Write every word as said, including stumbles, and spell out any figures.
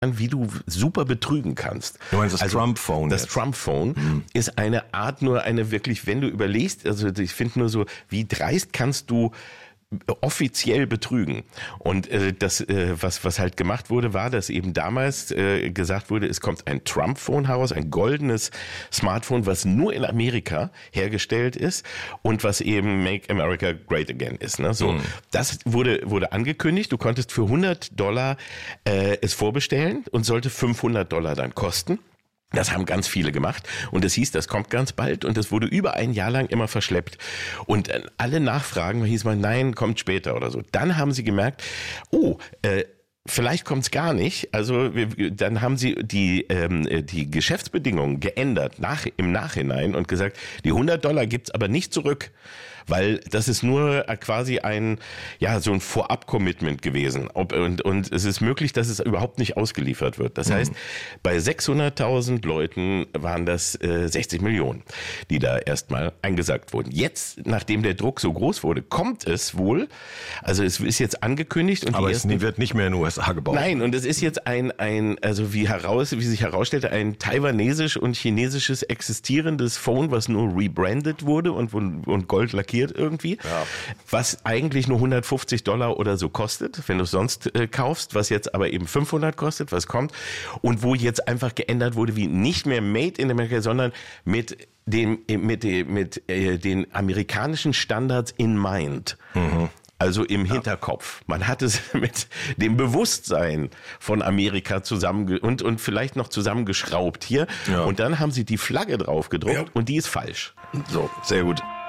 wie du super betrügen kannst. Du meinst das also, Trump-Phone? Das jetzt. Trump-Phone mhm. ist eine Art, nur eine wirklich, wenn du überlegst, also ich finde nur so, wie dreist kannst du offiziell betrügen. Und äh, das, äh, was was halt gemacht wurde, war, dass eben damals äh, gesagt wurde, es kommt ein Trump-Phone heraus, ein goldenes Smartphone, was nur in Amerika hergestellt ist und was eben Make America Great Again ist. Ne? So, mhm. Das wurde wurde angekündigt. Du konntest für hundert Dollar äh, es vorbestellen und sollte fünfhundert Dollar dann kosten. Das haben ganz viele gemacht und es hieß, das kommt ganz bald und das wurde über ein Jahr lang immer verschleppt. Und alle Nachfragen hieß man, nein, kommt später oder so. Dann haben sie gemerkt, oh, äh, vielleicht kommt's gar nicht. Also wir, dann haben sie die ähm, die Geschäftsbedingungen geändert nach im Nachhinein und gesagt, die hundert Dollar gibt's aber nicht zurück, weil das ist nur quasi ein ja so ein Vorab-Commitment gewesen. Ob, und und es ist möglich, dass es überhaupt nicht ausgeliefert wird. Das mhm. heißt, bei sechshunderttausend Leuten waren das äh, sechzig Millionen, die da erstmal eingesagt wurden. Jetzt, nachdem der Druck so groß wurde, kommt es wohl. Also es ist jetzt angekündigt und aber die es ersten, wird nicht mehr in den U S A gebaut. Nein, und es ist jetzt ein ein also wie heraus wie sich herausstellte ein taiwanesisch und chinesisches existierendes Phone, was nur rebrandet wurde und und Gold lackiert irgendwie, ja. was eigentlich nur hundertfünfzig Dollar oder so kostet, wenn du es sonst äh, kaufst, was jetzt aber eben fünfhundert kostet, was kommt und wo jetzt einfach geändert wurde, wie nicht mehr Made in America, sondern mit dem mit dem mit äh, den amerikanischen Standards in mind. Mhm. Also im ja. Hinterkopf. Man hat es mit dem Bewusstsein von Amerika zusammen und und vielleicht noch zusammengeschraubt hier. Ja. Und dann haben sie die Flagge drauf gedruckt ja. und die ist falsch. So, sehr gut.